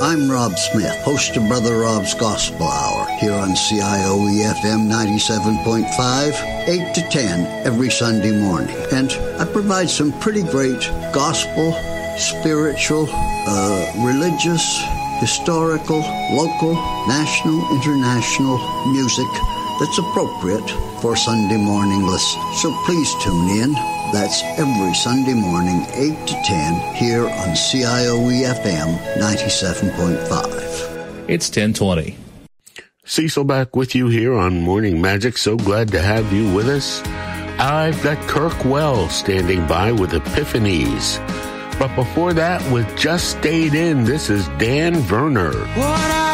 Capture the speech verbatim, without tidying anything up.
I'm Rob Smith, host of Brother Rob's Gospel Hour, here on C I O E F M ninety-seven point five, eight to ten every Sunday morning. And I provide some pretty great gospel, spiritual, uh, religious, historical, local, national, international music that's appropriate for Sunday morning listeners. So please tune in. That's every Sunday morning, eight to ten, here on C I O E F M ninety-seven point five. It's ten twenty. Cecil back with you here on Morning Magic. So glad to have you with us. I've got Kirk Wells standing by with Epiphanies. But before that, with Just Stayed In, this is Dan Verner. What I